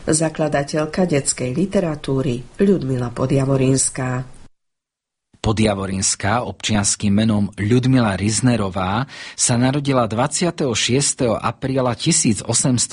zakladateľka detskej literatúry Ľudmila Podjavorinská. Podjavorinská, občianskym menom Ľudmila Riznerová, sa narodila 26. apríla 1872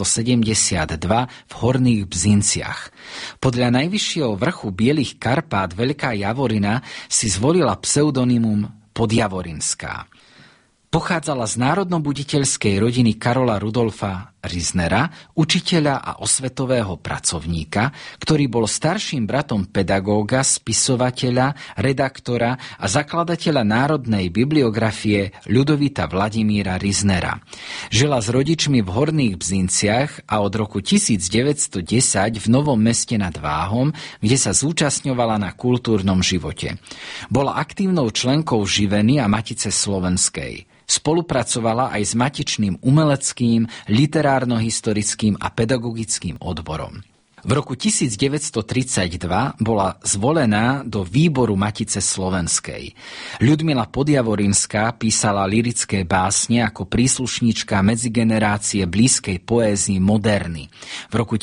v Horných Bzinciach. Podľa najvyššieho vrchu Bielých Karpát Veľká Javorina si zvolila pseudonymum Podjavorinská. Pochádzala z národnobuditeľskej rodiny Karola Rudolfa Riznera, učiteľa a osvetového pracovníka, ktorý bol starším bratom pedagóga, spisovateľa, redaktora a zakladateľa národnej bibliografie Ľudovita Vladimíra Riznera. Žila s rodičmi v Horných Bzinciach a od roku 1910 v Novom Meste nad Váhom, kde sa zúčastňovala na kultúrnom živote. Bola aktívnou členkou Živeny a Matice slovenskej. Spolupracovala aj s Matičným umeleckým, literárno-historickým a pedagogickým odborom. V roku 1932 bola zvolená do výboru Matice slovenskej. Ľudmila Podjavorinská písala lyrické básne ako príslušníčka medzigenerácie blízkej poézii moderny. V roku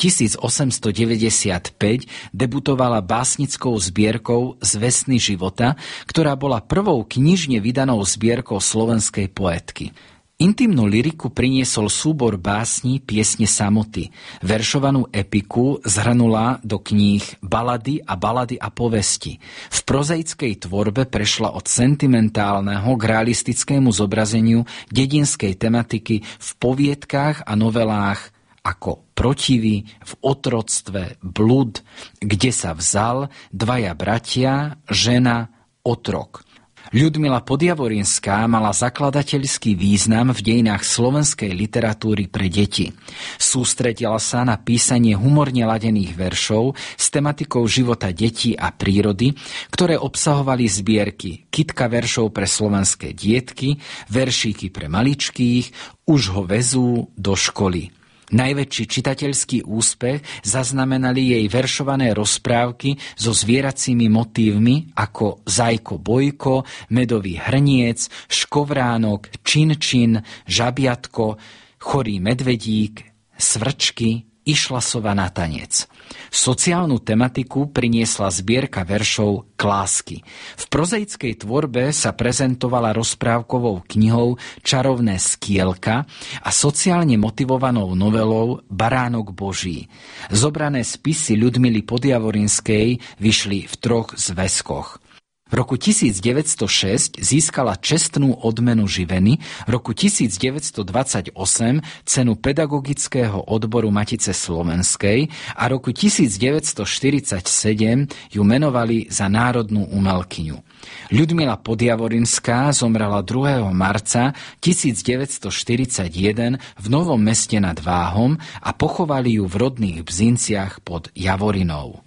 1895 debutovala básnickou zbierkou Zvesny života, ktorá bola prvou knižne vydanou zbierkou slovenskej poetky. Intimnú lyriku priniesol súbor básní Piesne samoty. Veršovanú epiku zhrnula do kníh Balady a povesti. V prozaickej tvorbe prešla od sentimentálneho k realistickému zobrazeniu dedinskej tematiky v poviedkách a novelách ako Protivy, v otroctve, Blud, Kde sa vzal, Dvaja bratia, Žena, Otrok. Ľudmila Podjavorinská mala zakladateľský význam v dejinách slovenskej literatúry pre deti. Sústredila sa na písanie humorne ladených veršov s tematikou života detí a prírody, ktoré obsahovali zbierky Kytka veršov pre slovenské dietky, veršíky pre maličkých, Už ho vezú do školy. Najväčší čitateľský úspech zaznamenali jej veršované rozprávky so zvieracími motívmi ako Zajko Bojko, Medový hrniec, Škovránok, Čin, Žabiatko, Chorý medvedík, Svrčky, Išla sova na tanec. Sociálnu tematiku priniesla zbierka veršov Klásky. V prozaickej tvorbe sa prezentovala rozprávkovou knihou Čarovné skielka a sociálne motivovanou novelou Baránok Boží. Zobrané spisy Ľudmily Podjavorinskej vyšli v 3 zväzkoch. V roku 1906 získala čestnú odmenu Živeny, v roku 1928 cenu pedagogického odboru Matice slovenskej a roku 1947 ju menovali za národnú umelkyňu. Ľudmila Podjavorinská zomrela 2. marca 1941 v Novom Meste nad Váhom a pochovali ju v rodných Bzinciach pod Javorinou.